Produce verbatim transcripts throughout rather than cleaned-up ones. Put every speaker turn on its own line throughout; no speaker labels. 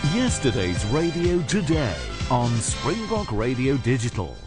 Yesterday's radio today on Springbok Radio Digital.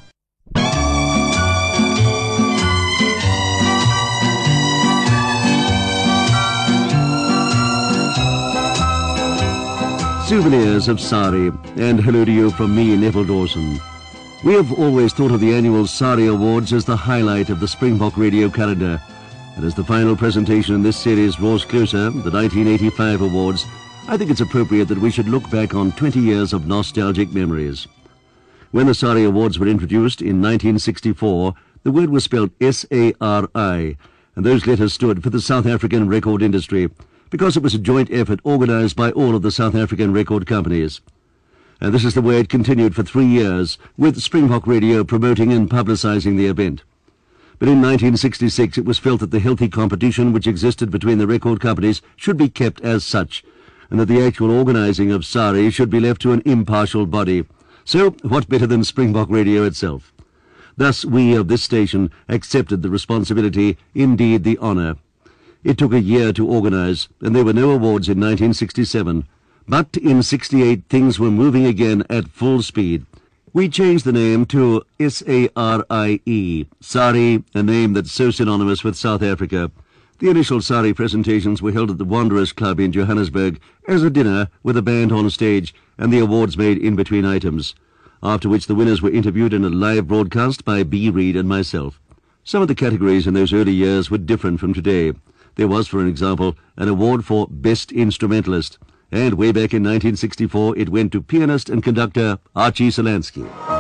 Souvenirs of Sari, and hello to you from me, Neville Dawson. We have always thought of the annual Sari Awards as the highlight of the Springbok radio calendar. And as the final presentation in this series draws closer, the nineteen eighty-five Awards, I think it's appropriate that we should look back on twenty years of nostalgic memories. When the Sari Awards were introduced in nineteen sixty-four, the word was spelled S A R I, and those letters stood for the South African record industry, because it was a joint effort organised by all of the South African record companies. And this is the way it continued for three years, with Springbok Radio promoting and publicising the event. But in nineteen sixty-six it was felt that the healthy competition which existed between the record companies should be kept as such, and that the actual organising of Sari should be left to an impartial body. So, what better than Springbok Radio itself? Thus, we of this station accepted the responsibility, indeed the honour. It took a year to organise, and there were no awards in nineteen sixty-seven. But in sixty-eight things were moving again at full speed. We changed the name to S A R I E, Sari, a name that's so synonymous with South Africa. The initial Sari presentations were held at the Wanderers Club in Johannesburg as a dinner with a band on stage and the awards made in between items, after which the winners were interviewed in a live broadcast by B. Reid and myself. Some of the categories in those early years were different from today. There was, for an example, an award for Best Instrumentalist, and way back in nineteen sixty-four it went to pianist and conductor Archie Solansky.